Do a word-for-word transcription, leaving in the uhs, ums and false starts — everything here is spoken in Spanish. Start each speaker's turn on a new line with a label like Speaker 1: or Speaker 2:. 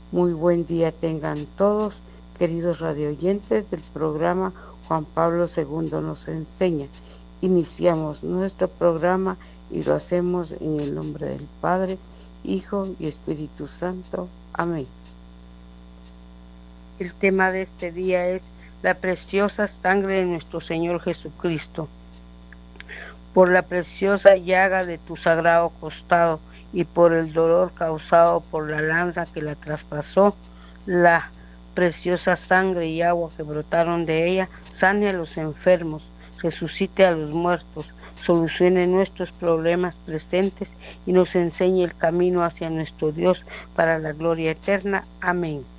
Speaker 1: Muy buen día tengan todos, queridos radioyentes del programa Juan Pablo segundo nos enseña. Iniciamos nuestro programa y lo hacemos en el nombre del Padre, Hijo y Espíritu Santo. Amén. El tema de este día es la preciosa sangre de nuestro Señor Jesucristo. Por la preciosa llaga de tu sagrado costado y por el dolor causado por la lanza que la traspasó, la preciosa sangre y agua que brotaron de ella, sane a los enfermos, resucite a los muertos, solucione nuestros problemas presentes y nos enseñe el camino hacia nuestro Dios para la gloria eterna. Amén.